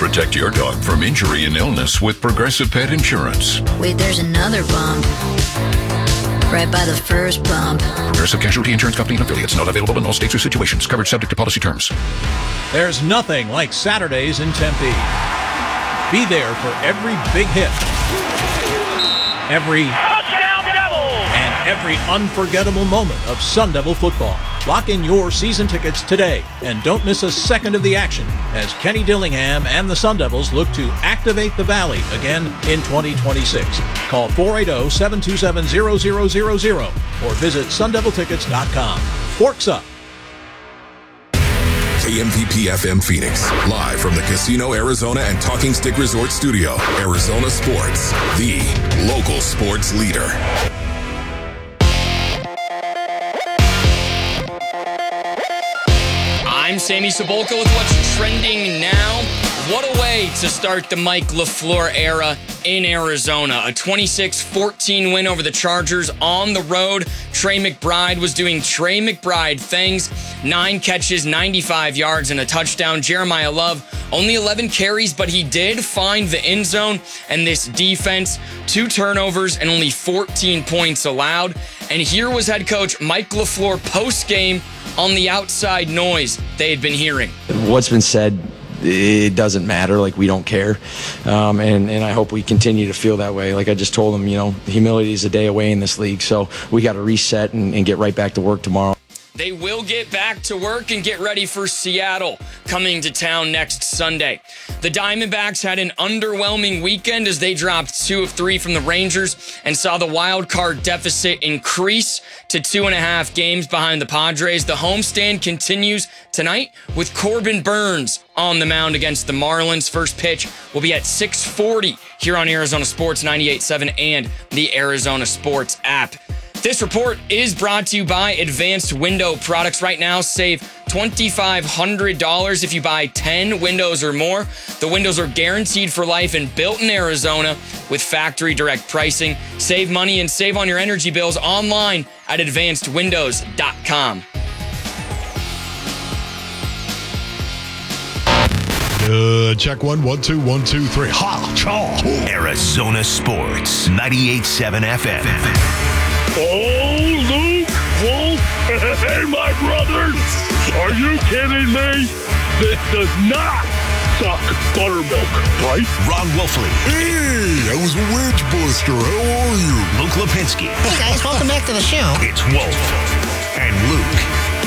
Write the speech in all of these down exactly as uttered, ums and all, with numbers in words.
Protect your dog from injury and illness with Progressive Pet Insurance. Wait, there's another bump. Right by the first bump. Progressive Casualty Insurance Company and affiliates. Not available in all states or situations. Coverage subject to policy terms. There's nothing like Saturdays in Tempe. Be there for every big hit, every touchdown Devils, and every unforgettable moment of Sun Devil football. Lock in your season tickets today and don't miss a second of the action as Kenny Dillingham and the Sun Devils look to activate the Valley again in twenty twenty-six. Call four eight zero, seven two seven, zero zero zero zero or visit sun devil tickets dot com. Forks up. K M V P F M Phoenix, live from the Casino Arizona and Talking Stick Resort Studio. Arizona Sports, the local sports leader. I'm Sammy Sabolka with what's trending now. What a way to start the Mike LaFleur era in Arizona. A twenty-six fourteen win over the Chargers on the road. Trey McBride was doing Trey McBride things. Nine catches, ninety-five yards, and a touchdown. Jeremiah Love, only eleven carries, but he did find the end zone. And this defense, two turnovers and only fourteen points allowed. And here was head coach Mike LaFleur post-game on the outside noise they had been hearing. What's been said, it doesn't matter. Like, we don't care. Um, and, and I hope we continue to feel that way. Like I just told them, you know, humility is a day away in this league. So we got to reset and, and get right back to work tomorrow. They will get back to work and get ready for Seattle coming to town next Sunday. The Diamondbacks had an underwhelming weekend as they dropped two of three from the Rangers and saw the wild card deficit increase to two and a half games behind the Padres. The homestand continues tonight with Corbin Burns on the mound against the Marlins. First pitch will be at six forty here on Arizona Sports ninety-eight point seven and the Arizona Sports app. This report is brought to you by Advanced Window Products. Right now, save two thousand five hundred dollars if you buy ten windows or more. The windows are guaranteed for life and built in Arizona with factory direct pricing. Save money and save on your energy bills online at advanced windows dot com. Uh, check one, one, two, one, two, three. Ha, chaw. Arizona Sports, ninety-eight point seven F M. Oh, Luke, Wolf, hey, my brothers, are you kidding me? This does not suck buttermilk, right? Ron Wolfley. Hey, that was a wedge buster. How are you? Luke Lipinski. Hey, guys, welcome back to the show. It's Wolf and Luke.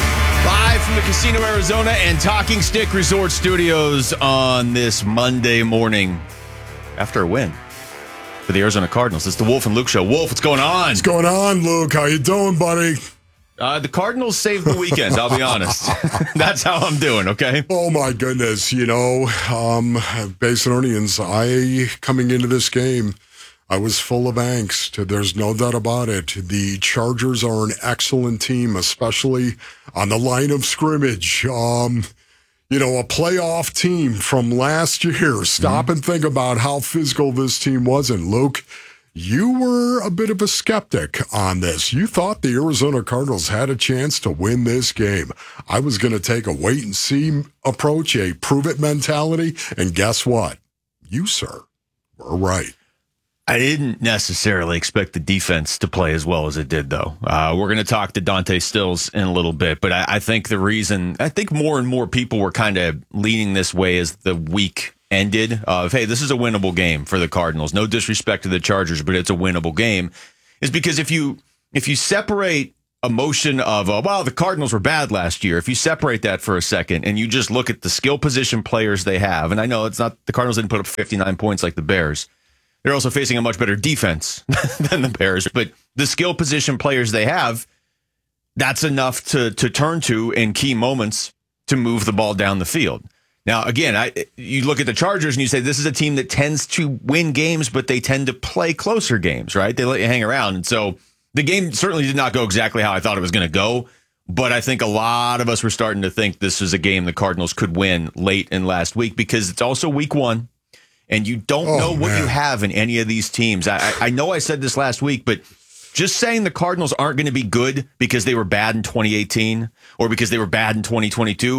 Live from the Casino Arizona and Talking Stick Resort Studios on this Monday morning after a win for the Arizona Cardinals. It's the Wolf and Luke Show. Wolf, what's going on? What's going on, Luke? How you doing, buddy? Uh, the Cardinals saved the weekend, I'll be honest. That's how I'm doing, okay? Oh, my goodness. You know, um, Basinonians, I, coming into this game, I was full of angst. There's no doubt about it. The Chargers are an excellent team, especially on the line of scrimmage. Um, you know, a playoff team from last year. Stop mm-hmm. and think about how physical this team was. And Luke, you were a bit of a skeptic on this. You thought the Arizona Cardinals had a chance to win this game. I was going to take a wait-and-see approach, a prove-it mentality, and guess what? You, sir, were right. I didn't necessarily expect the defense to play as well as it did, though. Uh, we're going to talk to Dante Stills in a little bit, but I, I think the reason, I think more and more people were kind of leaning this way as the week ended of, hey, this is a winnable game for the Cardinals. No disrespect to the Chargers, but it's a winnable game, is because if you if you separate emotion of, oh, well, the Cardinals were bad last year, if you separate that for a second and you just look at the skill position players they have, and I know it's not, the Cardinals didn't put up fifty-nine points like the Bears. They're also facing a much better defense than the Bears, but the skill position players they have, that's enough to to turn to in key moments to move the ball down the field. Now, again, I you look at the Chargers and you say this is a team that tends to win games, but they tend to play closer games, right? They let you hang around. And so the game certainly did not go exactly how I thought it was going to go, but I think a lot of us were starting to think this is a game the Cardinals could win late in last week because it's also week one. And you don't oh, know what man. you have in any of these teams. I, I know I said this last week, but just saying the Cardinals aren't going to be good because they were bad in twenty eighteen or because they were bad in twenty twenty-two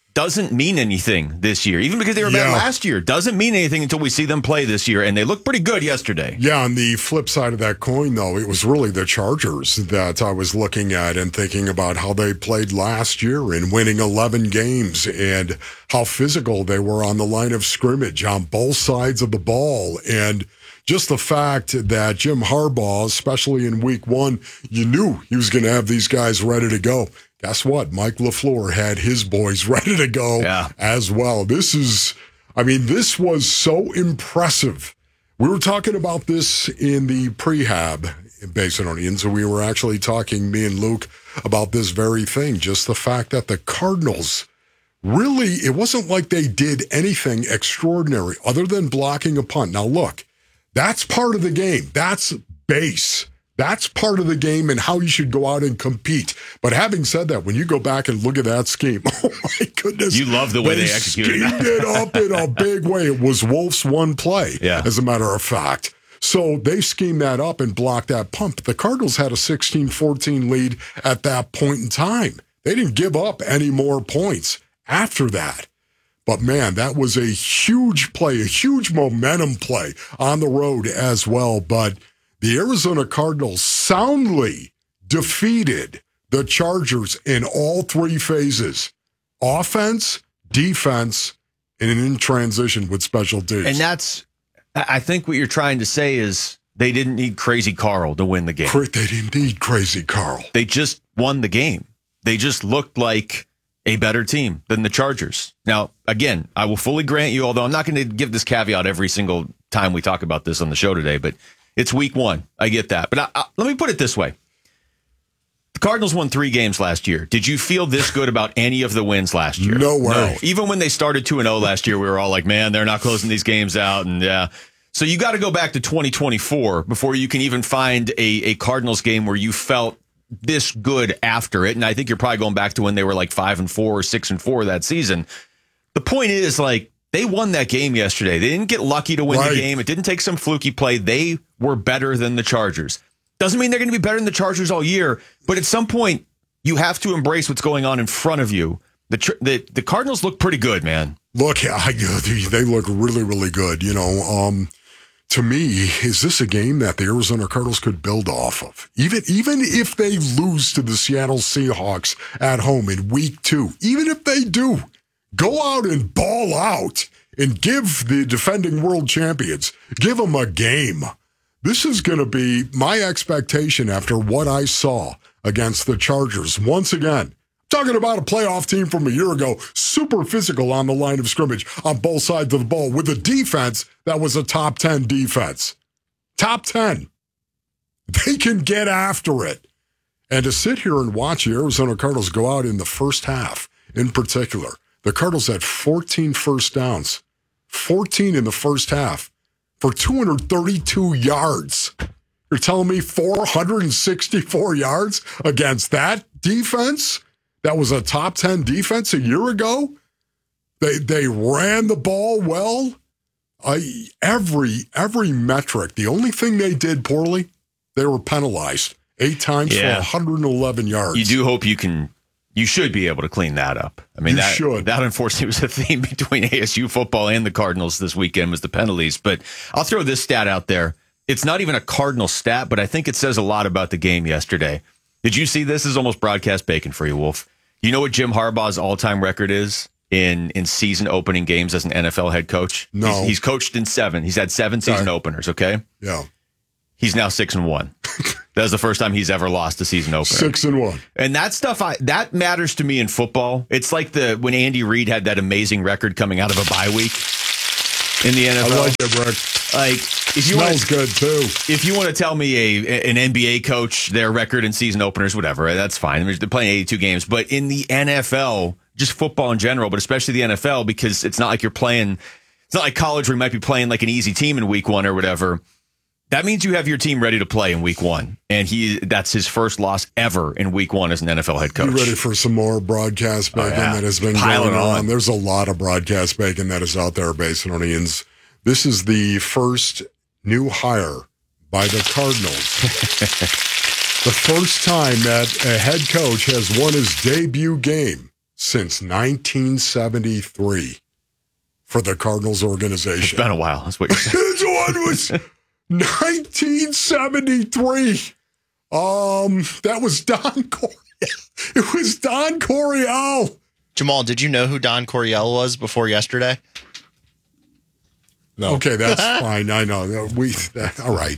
doesn't mean anything this year. Even because they were Yeah. bad last year, doesn't mean anything until we see them play this year, and they look pretty good yesterday. Yeah, on the flip side of that coin, though, it was really the Chargers that I was looking at and thinking about how they played last year in winning eleven games and how physical they were on the line of scrimmage on both sides of the ball. And just the fact that Jim Harbaugh, especially in week one, you knew he was going to have these guys ready to go. Guess what? Mike LaFleur had his boys ready to go yeah. as well. This is, I mean, this was so impressive. We were talking about this in the prehab in Basinonians, and we were actually talking, me and Luke, about this very thing. Just the fact that the Cardinals really, it wasn't like they did anything extraordinary other than blocking a punt. Now, look, that's part of the game. That's base. That's part of the game and how you should go out and compete. But having said that, when you go back and look at that scheme, oh my goodness. You love the way they, they executed schemed it up in a big way. It was Wolf's one play, yeah. as a matter of fact. So they schemed that up and blocked that punt. The Cardinals had a sixteen fourteen lead at that point in time. They didn't give up any more points after that. But, man, that was a huge play, a huge momentum play on the road as well. But the Arizona Cardinals soundly defeated the Chargers in all three phases: offense, defense, and in transition with special teams. And that's, I think what you're trying to say is they didn't need Crazy Carl to win the game. They didn't need Crazy Carl. They just won the game. They just looked like a better team than the Chargers. Now, again, I will fully grant you, although I'm not going to give this caveat every single time we talk about this on the show today, but it's week one. I get that. But I, I, let me put it this way. The Cardinals won three games last year. Did you feel this good about any of the wins last year? No way. No. Even when they started two and oh last year, we were all like, man, they're not closing these games out. And yeah. So you got to go back to twenty twenty-four before you can even find a, a Cardinals game where you felt this good after it. And I think you're probably going back to when they were like five and four or six and four that season. The point is, like, they won that game yesterday. They didn't get lucky to win right. the game. It didn't take some fluky play. They were better than the Chargers. Doesn't mean they're going to be better than the Chargers all year, but at some point, you have to embrace what's going on in front of you. The the, the Cardinals look pretty good, man. Look, I, they look really, really good. You know, um, to me, is this a game that the Arizona Cardinals could build off of? Even, even if they lose to the Seattle Seahawks at home in week two, even if they do, go out and ball out and give the defending world champions, give them a game. This is going to be my expectation after what I saw against the Chargers. Once again, talking about a playoff team from a year ago, super physical on the line of scrimmage on both sides of the ball with a defense that was a top ten defense. Top ten. They can get after it. And to sit here and watch the Arizona Cardinals go out in the first half in particular, the Cardinals had fourteen first downs, fourteen in the first half for two hundred thirty-two yards. You're telling me four hundred sixty-four yards against that defense? That was a top ten defense a year ago. They they ran the ball well. I, every every metric. The only thing they did poorly, they were penalized eight times yeah. for one hundred eleven yards. You do hope you can. You should be able to clean that up. I mean, you that should. that unfortunately was a theme between A S U football and the Cardinals this weekend was the penalties. But I'll throw this stat out there. It's not even a Cardinal stat, but I think it says a lot about the game yesterday. Did you see this? This is almost broadcast bacon for you, Wolf. You know what Jim Harbaugh's all-time record is in, in season opening games as an N F L head coach? No. He's, he's coached in seven. He's had seven season Sorry. openers, okay? Yeah. He's now six and one. That was the first time he's ever lost a season opener. Six and one. And that stuff, I, that matters to me in football. It's like the when Andy Reid had that amazing record coming out of a bye week in the N F L. I like it, Rick. Like, if you Smells want, good, too. If you want to tell me a an N B A coach, their record in season openers, whatever, that's fine. I mean, they're playing eighty-two games. But in the N F L, just football in general, but especially the N F L, because it's not like you're playing, it's not like college where you might be playing like an easy team in week one or whatever. That means you have your team ready to play in week one. And he that's his first loss ever in week one as an N F L head coach. You ready for some more broadcast bacon oh, yeah. that has been Piling going on? on. There's a lot of broadcast bacon that is out there, Basinonians. This is the first new hire by the Cardinals. The first time that a head coach has won his debut game since nineteen seventy-three for the Cardinals organization. It's been a while. That's what you're saying. This one was nineteen seventy-three. Um, that was Don Coryell. It was Don Coryell. Jamal, did you know who Don Coryell was before yesterday? No. Okay, that's fine. I know. We that, all right.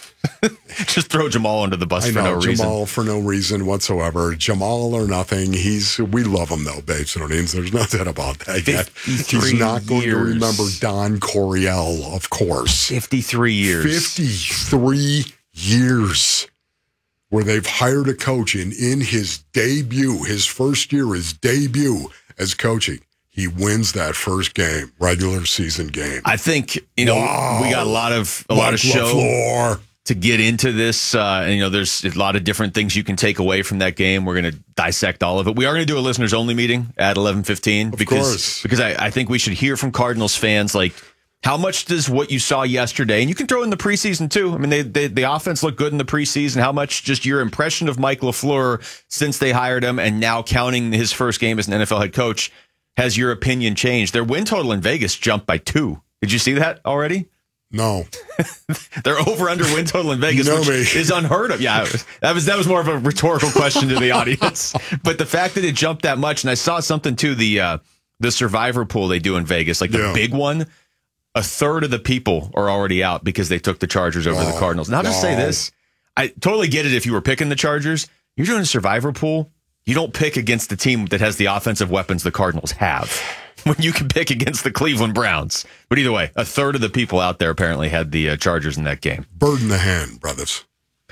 Just throw Jamal under the bus I for know, no reason. Jamal for no reason whatsoever. Jamal or nothing. He's we love him though, babes and onions. There's no doubt about that yet. He's not going years. to remember Don Coryell, of course. fifty-three years. fifty-three years where they've hired a coach and in his debut, his first year, his debut as coaching, he wins that first game, regular season game. I think, you know, wow. we got a lot of a Mike lot of show LaFleur. to get into this. Uh, and, you know, there's a lot of different things you can take away from that game. We're going to dissect all of it. We are going to do a listeners only meeting at eleven fifteen. Of because, course. Because I, I think we should hear from Cardinals fans, like, how much does what you saw yesterday, and you can throw in the preseason too. I mean, they, they, the offense looked good in the preseason. How much just your impression of Mike LaFleur since they hired him and now counting his first game as an N F L head coach, has your opinion changed? Their win total in Vegas jumped by two. Did you see that already? No. They're over under win total in Vegas, You know which me. is unheard of. Yeah, that was that was more of a rhetorical question to the audience. But the fact that it jumped that much, and I saw something too, the uh, the survivor pool they do in Vegas, like the Yeah. big one. A third of the people are already out because they took the Chargers over Oh, the Cardinals. Now, just say no. this. I totally get it if you were picking the Chargers. You're doing a survivor pool. You don't pick against the team that has the offensive weapons the Cardinals have when you can pick against the Cleveland Browns. But either way, a third of the people out there apparently had the uh, Chargers in that game. Bird in the hand, brothers.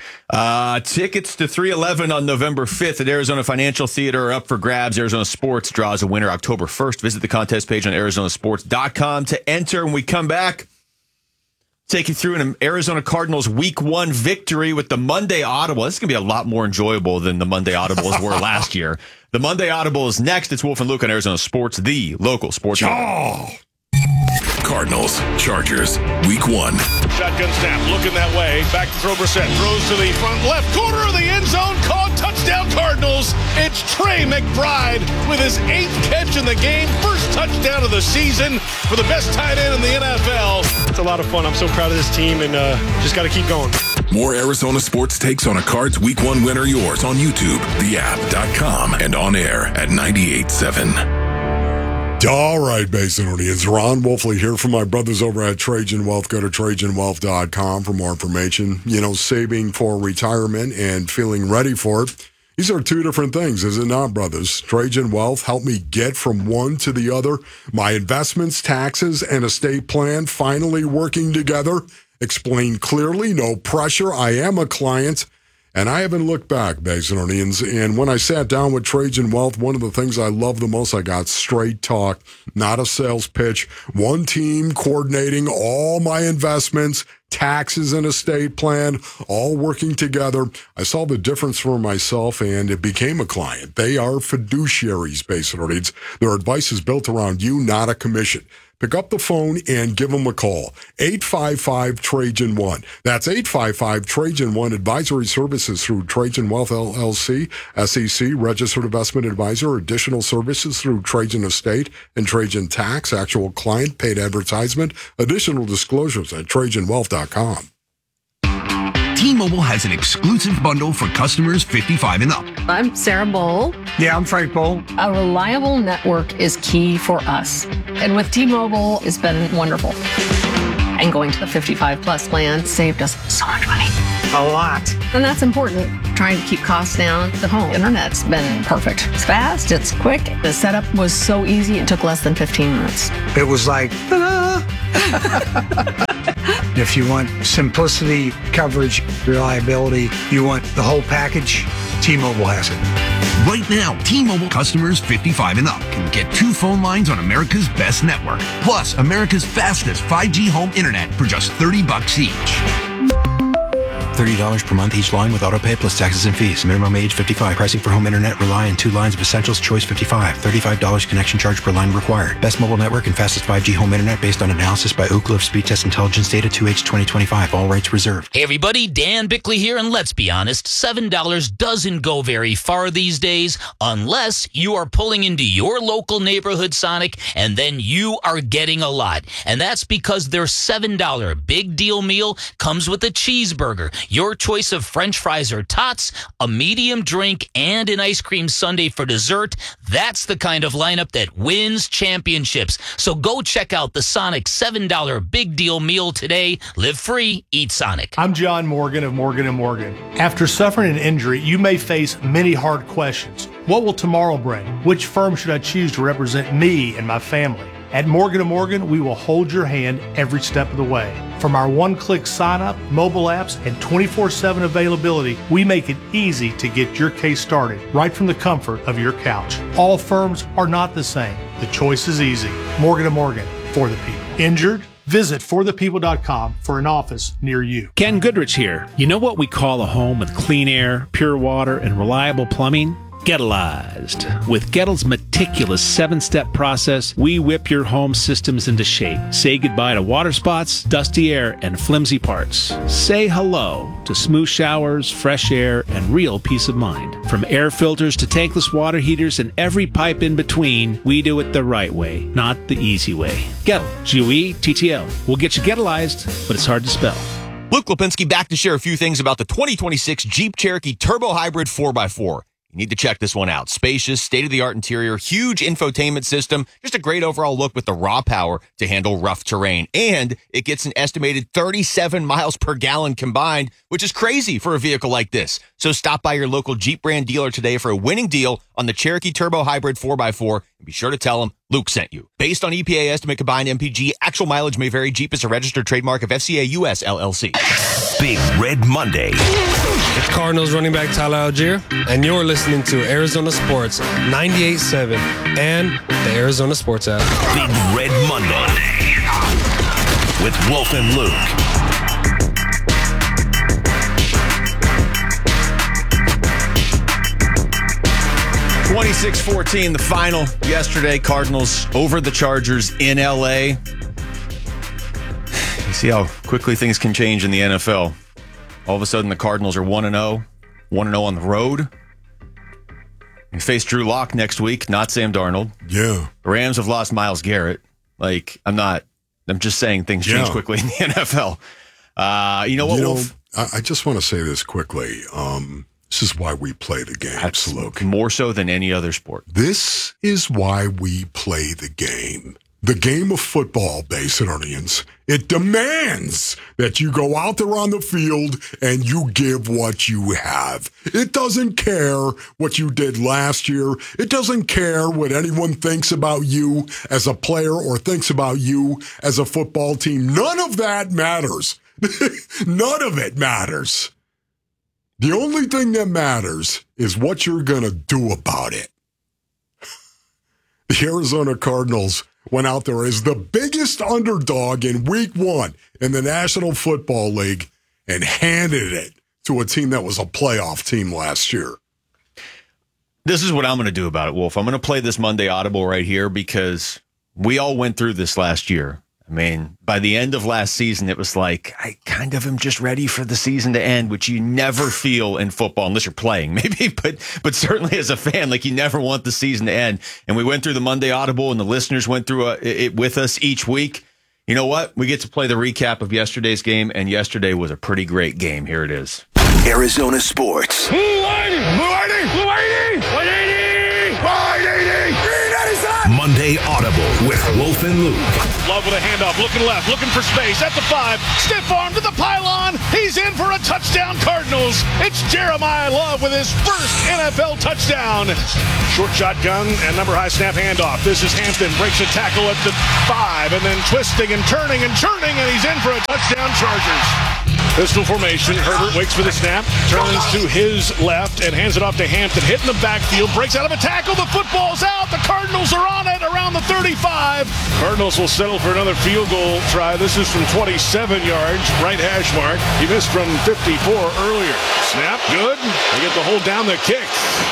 Uh, tickets to three eleven on November fifth at Arizona Financial Theater are up for grabs. Arizona Sports draws a winner October first. Visit the contest page on arizona sports dot com to enter. When we come back, take you through an Arizona Cardinals week one victory with the Monday Audible. This is going to be a lot more enjoyable than the Monday Audibles were last year. The Monday Audible is next. It's Wolf and Luke on Arizona Sports, the local sports. Oh. Cardinals, Chargers, week one. Shotgun snap, looking that way. Back to throw Brissett. Throws to the front left corner of the end zone. Caught, touchdown Cardinals. It's Trey McBride with his eighth catch in the game. First touchdown of the season for the best tight end in the N F L. It's a lot of fun. I'm so proud of this team and uh, just got to keep going. More Arizona sports takes on a Cards week one win are yours on YouTube, the app dot com, and on air at ninety-eight point seven. All right, Basin audience. Ron Wolfley here from my brothers over at Trajan Wealth. Go to trajan wealth dot com for more information. You know, saving for retirement and feeling ready for it. These are two different things, is it not, brothers? Trajan Wealth helped me get from one to the other. My investments, taxes, and estate plan finally working together. Explained clearly, no pressure. I am a client. And I haven't looked back, Basinonians. And when I sat down with Trajan Wealth, one of the things I love the most, I got straight talk, not a sales pitch. One team coordinating all my investments, taxes and estate plan, all working together. I saw the difference for myself, and it became a client. They are fiduciaries, Basinonians. Their advice is built around you, not a commission. Pick up the phone and give them a call. eight five five Trajan one. That's eight five five Trajan one. Advisory services through Trajan Wealth L L C, S E C, Registered Investment Advisor. Additional services through Trajan Estate and Trajan Tax. Actual client paid advertisement. Additional disclosures at trajan wealth dot com. T-Mobile has an exclusive bundle for customers fifty-five and up. I'm Sarah Bowl. Yeah, I'm Frank Bowl. A reliable network is key for us. And with T-Mobile, it's been wonderful. And going to the fifty-five plus plan saved us so much money. A lot. And that's important. Trying to keep costs down. The home internet's been perfect. It's fast, it's quick. The setup was so easy, it took less than fifteen minutes. It was like, ta-da! If you want simplicity, coverage, reliability, you want the whole package, T-Mobile has it. Right now, T-Mobile customers fifty-five and up can get two phone lines on America's best network, plus America's fastest five G home internet for just thirty bucks each. thirty dollars per month each line with autopay plus taxes and fees. Minimum age fifty-five. Pricing for home internet, Rely, and two lines of Essentials, Choice fifty-five. thirty-five dollars connection charge per line required. Best mobile network and fastest five G home internet based on analysis by Ookla of Speed Test Intelligence Data two H twenty twenty-five. All rights reserved. Hey everybody, Dan Bickley here, and let's be honest, seven dollars doesn't go very far these days unless you are pulling into your local neighborhood Sonic and then you are getting a lot. And that's because their seven dollars big deal meal comes with a cheeseburger, your choice of French fries or tots, a medium drink, and an ice cream sundae for dessert. That's the kind of lineup that wins championships. So go check out the Sonic seven dollars big deal meal today. Live free, eat Sonic. I'm John Morgan of Morgan and Morgan. After suffering an injury, you may face many hard questions. What will tomorrow bring? Which firm should I choose to represent me and my family? At Morgan and Morgan, we will hold your hand every step of the way. From our one-click sign-up, mobile apps, and twenty-four seven availability, we make it easy to get your case started right from the comfort of your couch. All firms are not the same. The choice is easy. Morgan and Morgan, for the people. Injured? Visit for the people dot com for an office near you. Ken Goodrich here. You know what we call a home with clean air, pure water, and reliable plumbing? Gettleized. With Gettle's meticulous seven-step process, we whip your home systems into shape. Say goodbye to water spots, dusty air, and flimsy parts. Say hello to smooth showers, fresh air, and real peace of mind. From air filters to tankless water heaters and every pipe in between, we do it the right way, not the easy way. Gettle, G O E T T L. We'll get you Gettleized, but it's hard to spell. Luke Lipinski back to share a few things about the twenty twenty-six Jeep Cherokee Turbo Hybrid four by four. You need to check this one out. Spacious, state-of-the-art interior, huge infotainment system, just a great overall look with the raw power to handle rough terrain. And it gets an estimated thirty-seven miles per gallon combined, which is crazy for a vehicle like this. So stop by your local Jeep brand dealer today for a winning deal on the Cherokee Turbo Hybrid four by four. And be sure to tell them Luke sent you. Based on E P A estimate combined M P G, actual mileage may vary. Jeep is a registered trademark of F C A U S L L C. Big Red Monday. It's Cardinals running back Tyler Algier, and you're listening to Arizona Sports ninety-eight point seven and the Arizona Sports app. Big Red Monday with Wolf and Luke. twenty-six fourteen, the final yesterday. Cardinals over the Chargers in L A. You see how quickly things can change in the N F L. All of a sudden, the Cardinals are one and oh. one and oh on the road. We face Drew Lock next week, not Sam Darnold. Yeah. The Rams have lost Myles Garrett. Like, I'm not, I'm just saying things change Yeah. quickly in the N F L. Uh, you know what, You know, Wolf? I, I just want to say this quickly. Um, this is why we play the game, Luke. More so than any other sport. This is why we play the game. The game of football, Basinonians. It demands that you go out there on the field and you give what you have. It doesn't care what you did last year. It doesn't care what anyone thinks about you as a player or thinks about you as a football team. None of that matters. None of it matters. The only thing that matters is what you're going to do about it. The Arizona Cardinals went out there as the biggest underdog in week one in the National Football League and handed it to a team that was a playoff team last year. This is what I'm going to do about it, Wolf. I'm going to play this Monday Audible right here because we all went through this last year. I mean, by the end of last season, it was like, I kind of am just ready for the season to end, which you never feel in football unless you're playing, maybe, but but certainly as a fan, like you never want the season to end. And we went through the Monday Audible, and the listeners went through a, it with us each week. You know what? We get to play the recap of yesterday's game, and yesterday was a pretty great game. Here it is. Arizona Sports. Blue eighty! Blue eighty! Blue eighty! one eighty! one eighty! Green eighty-seven! Monday Audible with Wolf and Luke. Love with a handoff, looking left, looking for space at the five. Stiff arm to the pylon. He's in for a touchdown, Cardinals. It's Jeremiah Love with his first N F L touchdown. Short shotgun and number high snap handoff. This is Hampton, breaks a tackle at the five, and then twisting and turning and churning, and he's in for a touchdown, Chargers. Pistol formation. Herbert waits for the snap, turns to his left and hands it off to Hampton. Hit in the backfield, breaks out of a tackle. The football's out. The Cardinals are on it around the thirty-five. Cardinals will settle for another field goal try. This is from twenty-seven yards, right hash mark. He missed from fifty-four earlier. Snap, good. They get the hold down. The kick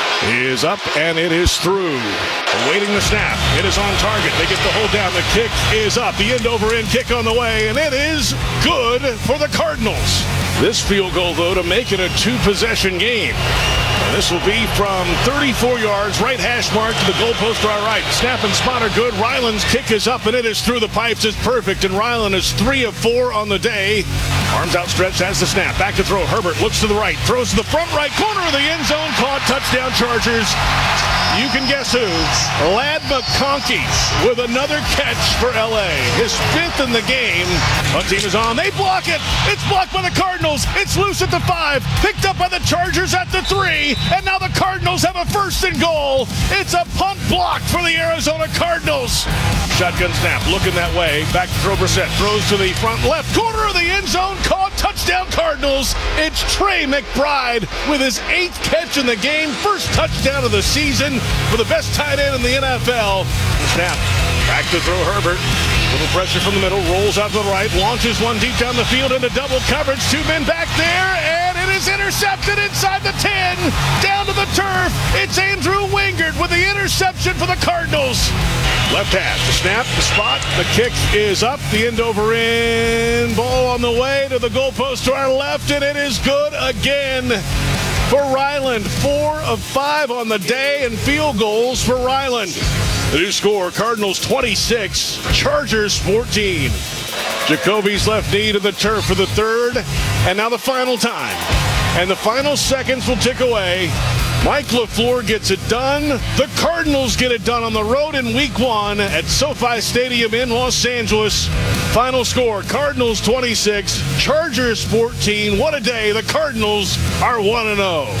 is up and it is through. Awaiting the snap. It is on target. They get the hold down. The kick is up. The end over end kick on the way, and it is good for the Cardinals. This field goal, though, to make it a two-possession game. And this will be from thirty-four yards, right hash mark to the goalpost to our right. Snap and spot are good. Ryland's kick is up, and it is through the pipes. It's perfect, and Ryland is three of four on the day. Arms outstretched has the snap. Back to throw. Herbert looks to the right. Throws to the front right corner of the end zone. Caught. Touchdown, Chargers. You can guess who. Ladd McConkey with another catch for L A. His fifth in the game. One team is on. They block it. It's blocked by the Cardinals. It's loose at the five. Picked up by the Chargers at the three. And now the Cardinals have a first and goal. It's a punt block for the Arizona Cardinals. Shotgun snap. Looking that way. Back to throw. Brissett throws to the front left corner of the end zone. Caught. Touchdown Cardinals. It's Trey McBride with his eighth catch in the game. First touchdown of the season for the best tight end in the N F L. Snap. Back to throw Herbert. Little pressure from the middle. Rolls out to the right. Launches one deep down the field into double coverage. Two men back there. And it is intercepted inside the ten. Down to the turf. It's Andrew Wingard with the interception for the Cardinals. Left half. The snap. The spot. The kick is up. The end over in. Ball on the way to the goalpost to our left. And it is good again for Ryland. Four of five on the day and field goals for Ryland. The new score, Cardinals twenty-six, Chargers fourteen. Jacoby's left knee to the turf for the third, and now the final time. And the final seconds will tick away. Mike LaFleur gets it done. The Cardinals get it done on the road in week one at SoFi Stadium in Los Angeles. Final score, Cardinals twenty-six, Chargers fourteen. What a day. The Cardinals are one and oh.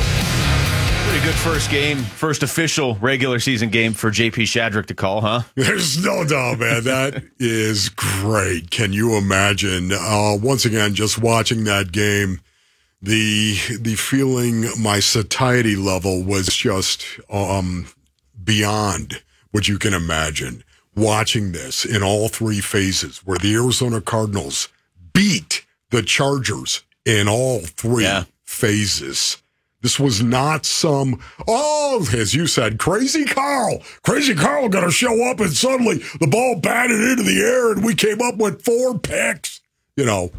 Pretty good first game, first official regular season game for J P Shadrick to call, huh? There's no doubt, man. That is great. Can you imagine? Uh, once again, just watching that game, the the feeling, my satiety level was just um, beyond what you can imagine. Watching this in all three phases, where the Arizona Cardinals beat the Chargers in all three yeah. phases. This was not some, oh, as you said, crazy Carl. Crazy Carl got to show up and suddenly the ball batted into the air and we came up with four picks. You know,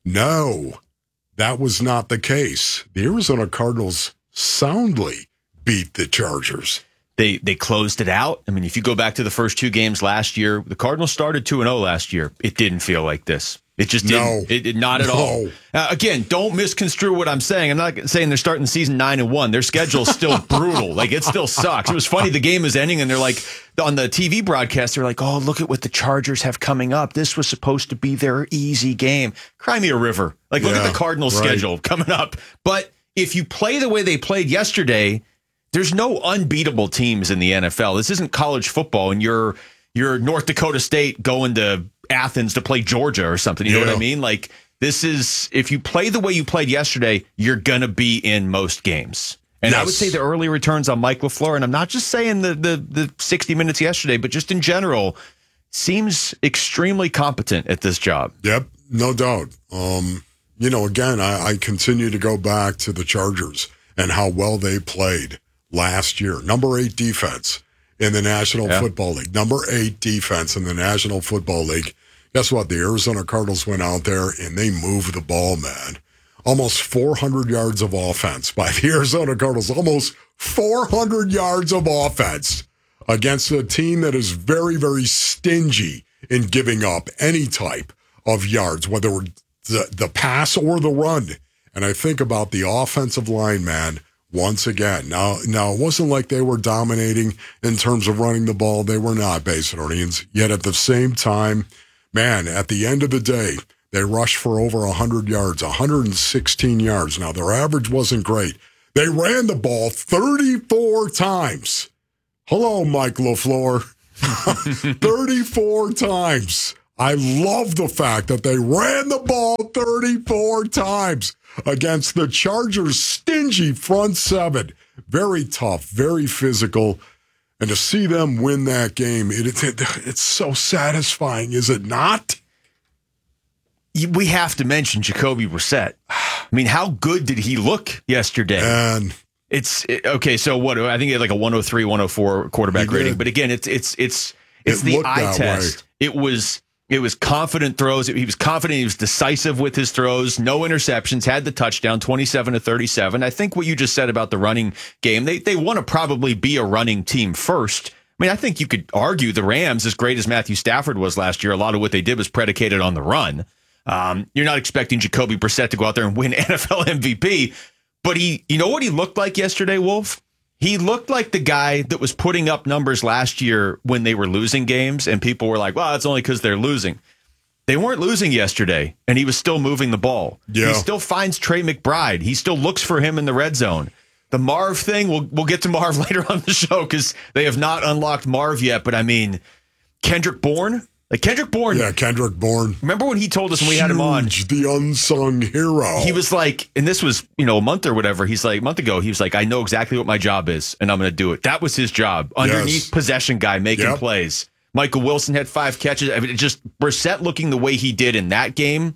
no, that was not the case. The Arizona Cardinals soundly beat the Chargers. They they closed it out. I mean, if you go back to the first two games last year, the Cardinals started two and oh last year. It didn't feel like this. It just didn't. No. It, it, not at no. all. Uh, again, don't misconstrue what I'm saying. I'm not saying they're starting the season nine and one. Their schedule's still brutal. Like, it still sucks. It was funny. The game is ending, and they're like, on the T V broadcast, they're like, oh, look at what the Chargers have coming up. This was supposed to be their easy game. Cry me a river. Like, look yeah, at the Cardinals' right. schedule coming up. But if you play the way they played yesterday, there's no unbeatable teams in the N F L. This isn't college football, and you're you're North Dakota State going to Athens to play Georgia or something. You yeah. know what I mean? Like, this is, if you play the way you played yesterday, you're going to be in most games. And yes. I would say the early returns on Mike LaFleur, and I'm not just saying the, the, the sixty minutes yesterday, but just in general, seems extremely competent at this job. Yep, no doubt. Um, you know, again, I, I continue to go back to the Chargers and how well they played last year. Number eight defense in the National yeah. Football League. Number eight defense in the National Football League. Guess what? The Arizona Cardinals went out there and they moved the ball, man. Almost four hundred yards of offense by the Arizona Cardinals. Almost four hundred yards of offense against a team that is very, very stingy in giving up any type of yards, whether the, the pass or the run. And I think about the offensive line, man, once again. Now, now it wasn't like they were dominating in terms of running the ball. They were not, Basinonians. Yet at the same time, man, at the end of the day, they rushed for over one hundred yards, one hundred sixteen yards. Now, their average wasn't great. They ran the ball thirty-four times. Hello, Mike LaFleur. thirty-four times. I love the fact that they ran the ball thirty-four times against the Chargers' stingy front seven. Very tough, very physical. And to see them win that game, it, it, it's so satisfying, is it not? We have to mention Jacoby Brissett. I mean, how good did he look yesterday? And it's it, okay. So what? I think he had like a one oh three, one oh four quarterback rating. But again, it's it's it's it's It the looked eye that test. way. It was it was confident throws. He was confident. He was decisive with his throws. No interceptions. Had the touchdown, twenty-seven to thirty-seven. I think what you just said about the running game, they they want to probably be a running team first. I mean, I think you could argue the Rams, as great as Matthew Stafford was last year, a lot of what they did was predicated on the run. Um, you're not expecting Jacoby Brissett to go out there and win N F L M V P, but he, you know what he looked like yesterday, Wolf? He looked like the guy that was putting up numbers last year when they were losing games, and people were like, well, it's only because they're losing. They weren't losing yesterday, and he was still moving the ball. Yeah. He still finds Trey McBride. He still looks for him in the red zone. The Marv thing, we'll, we'll get to Marv later on the show because they have not unlocked Marv yet, but I mean, Kendrick Bourne? Like Kendrick Bourne. Yeah, Kendrick Bourne. Remember when he told us when we had him on? The unsung hero. He was like, and this was, you know, a month or whatever. He's like, a month ago, he was like, I know exactly what my job is, and I'm going to do it. That was his job. Underneath Yes. possession guy making Yep. plays. Michael Wilson had five catches. I mean, it just Brissett looking the way he did in that game,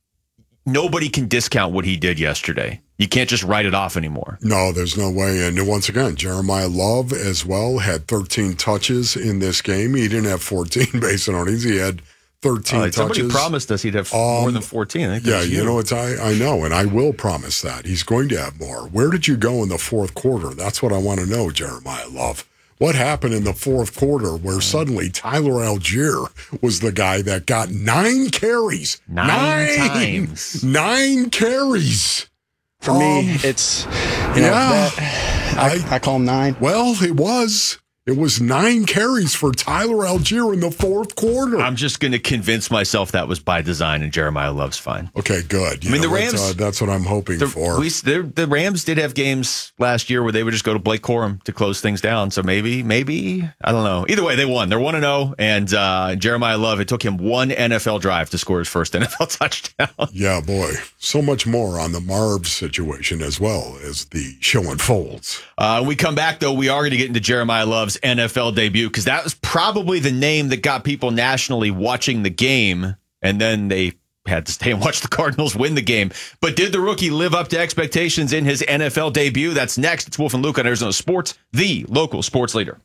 nobody can discount what he did yesterday. You can't just write it off anymore. No, there's no way. And once again, Jeremiah Love as well had thirteen touches in this game. He didn't have fourteen base earnings. He had thirteen Uh, touches. somebody promised us he'd have more Um, than fourteen. I think Yeah, that's you know, it's I, I know, and I will promise that. He's going to have more. Where did you go in the fourth quarter? That's what I want to know, Jeremiah Love. What happened in the fourth quarter where suddenly Tyler Algier was the guy that got nine carries? Nine nine times. Nine carries. For me, Um, it's, you know, yeah. that, I, I call him nine. Well, it was. It was nine carries for Tyler Algier in the fourth quarter. I'm just going to convince myself that was by design, and Jeremiah Love's fine. Okay, good. You I mean, know, the Rams. that's, uh, that's what I'm hoping the, for. We, the Rams did have games last year where they would just go to Blake Corum to close things down. So maybe, maybe, I don't know. Either way, they won. They're one and oh, and uh, Jeremiah Love, it took him one N F L drive to score his first N F L touchdown. Yeah, boy. So much more on the Marv situation as well as the show unfolds. Uh, when we come back, though, we are going to get into Jeremiah Love's N F L debut because that was probably the name that got people nationally watching the game, and then they had to stay and watch the Cardinals win the game. But did the rookie live up to expectations in his N F L debut? That's next. It's Wolf and Luke on Arizona Sports, the local sports leader.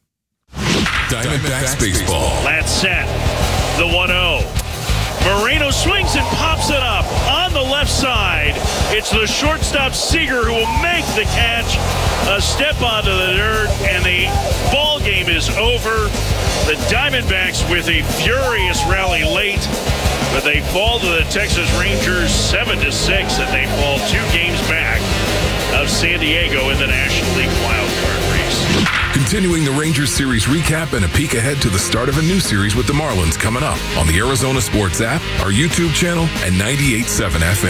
Diamondbacks baseball. That's set. The one oh. Moreno swings and pops it up on the left side. It's the shortstop Seager who will make the catch. A step onto the dirt, and the ball game is over. The Diamondbacks with a furious rally late, but they fall to the Texas Rangers seven to six, and they fall two games back of San Diego in the National League wildcard race. Continuing the Rangers series recap and a peek ahead to the start of a new series with the Marlins coming up on the Arizona Sports app, our YouTube channel, and ninety-eight point seven F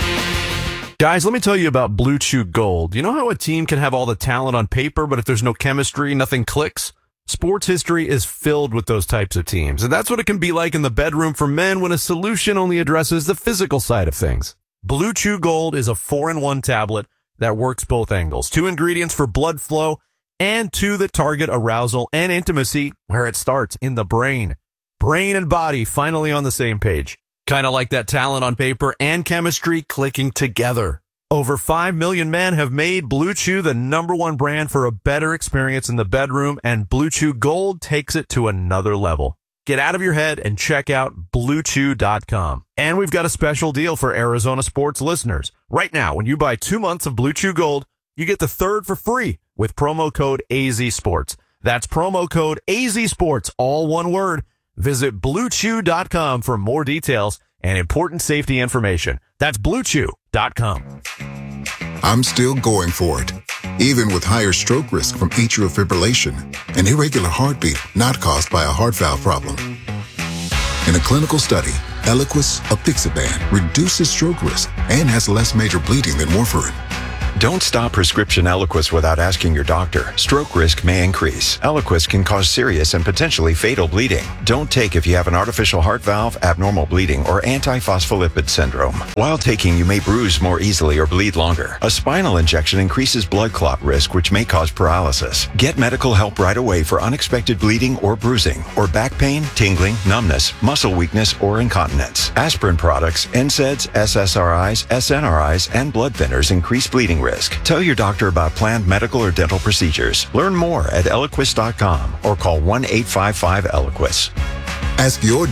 M. Guys, let me tell you about Blue Chew Gold. You know how a team can have all the talent on paper, but if there's no chemistry, nothing clicks? Sports history is filled with those types of teams, and that's what it can be like in the bedroom for men when a solution only addresses the physical side of things. Blue Chew Gold is a four in one tablet that works both angles. Two ingredients for blood flow and two that target arousal and intimacy where it starts, in the brain. Brain and body finally on the same page. Kind of like that talent on paper and chemistry clicking together. Over five million men have made Blue Chew the number one brand for a better experience in the bedroom, and Blue Chew Gold takes it to another level. Get out of your head and check out blue chew dot com. And we've got a special deal for Arizona Sports listeners. Right now, when you buy two months of Blue Chew Gold, you get the third for free with promo code A Z Sports. That's promo code A Z Sports, all one word. Visit blue chew dot com for more details and important safety information. That's blue chew dot com. I'm still going for it, even with higher stroke risk from atrial fibrillation, an irregular heartbeat not caused by a heart valve problem. In a clinical study, Eliquis apixaban reduces stroke risk and has less major bleeding than warfarin. Don't stop prescription Eliquis without asking your doctor. Stroke risk may increase. Eliquis can cause serious and potentially fatal bleeding. Don't take if you have an artificial heart valve, abnormal bleeding, or antiphospholipid syndrome. While taking, you may bruise more easily or bleed longer. A spinal injection increases blood clot risk, which may cause paralysis. Get medical help right away for unexpected bleeding or bruising, or back pain, tingling, numbness, muscle weakness, or incontinence. Aspirin products, N SAIDs, S S R Is, S N R Is, and blood thinners increase bleeding risk. Tell your doctor about planned medical or dental procedures. Learn more at Eliquis dot com or call one eight five five Eliquis. Ask your